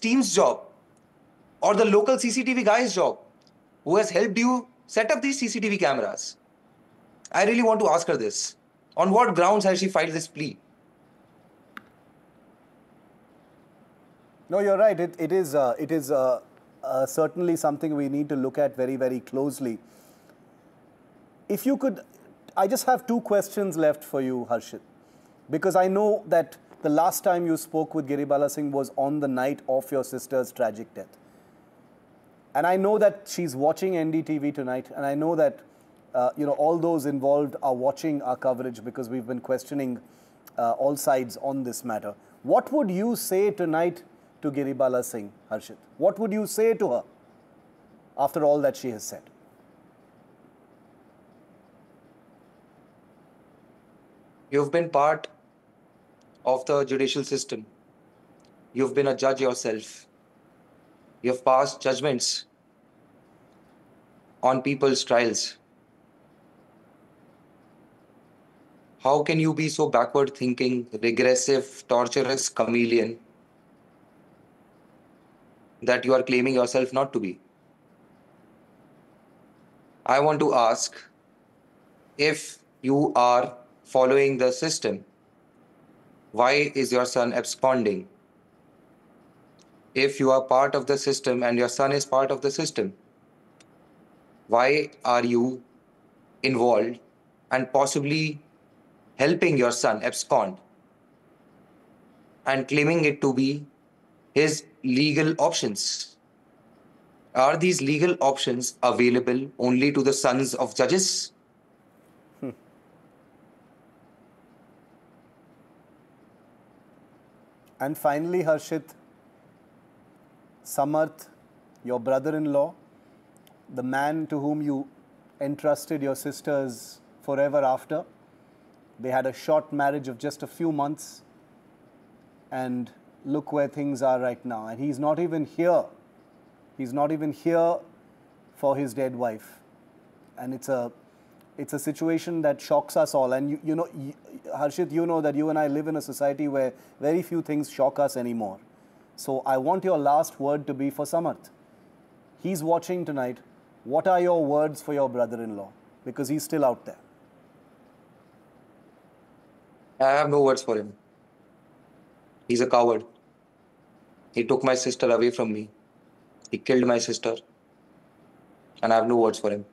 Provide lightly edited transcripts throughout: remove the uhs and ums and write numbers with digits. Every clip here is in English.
team's job or the local CCTV guy's job who has helped you set up these CCTV cameras? I really want to ask her this. On what grounds has she filed this plea? No, you're right. It is certainly something we need to look at very, very closely. If you could, I just have two questions left for you, Harshit, because I know that the last time you spoke with Giribala Singh was on the night of your sister's tragic death. And I know that she's watching NDTV tonight, and I know that all those involved are watching our coverage because we've been questioning all sides on this matter. What would you say tonight to Giribala Singh, Harshit? What would you say to her after all that she has said? You've been part of the judicial system. You've been a judge yourself. You've passed judgments on people's trials. How can you be so backward thinking, regressive, torturous chameleon that you are claiming yourself not to be? I want to ask, if you are following the system, why is your son absconding? If you are part of the system and your son is part of the system, why are you involved and possibly helping your son abscond and claiming it to be his legal options? Are these legal options available only to the sons of judges? And finally, Harshit, Samarth, your brother-in-law, the man to whom you entrusted your sisters forever after, they had a short marriage of just a few months, and look where things are right now. And he's not even here. He's not even here for his dead wife. And it's a situation that shocks us all. And Harshit, you know that you and I live in a society where very few things shock us anymore. So I want your last word to be for Samarth. He's watching tonight. What are your words for your brother-in-law? Because he's still out there. I have no words for him. He's a coward. He took my sister away from me. He killed my sister. And I have no words for him.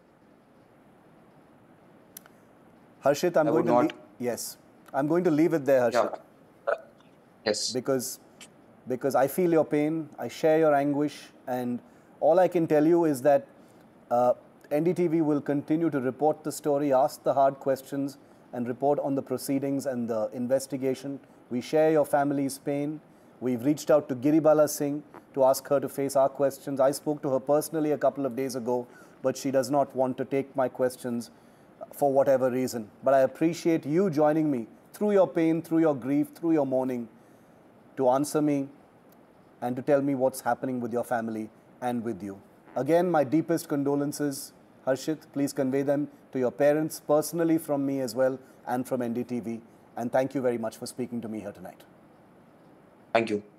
Harshit, I'm going to leave it there, Harshit. Yeah. Yes. Because I feel your pain, I share your anguish, and all I can tell you is that NDTV will continue to report the story, ask the hard questions, and report on the proceedings and the investigation. We share your family's pain. We've reached out to Giribala Singh to ask her to face our questions. I spoke to her personally a couple of days ago, but she does not want to take my questions for whatever reason. But I appreciate you joining me through your pain, through your grief, through your mourning, to answer me and to tell me what's happening with your family and with you. Again, my deepest condolences, Harshit. Please convey them to your parents personally from me as well and from NDTV. And thank you very much for speaking to me here tonight. Thank you.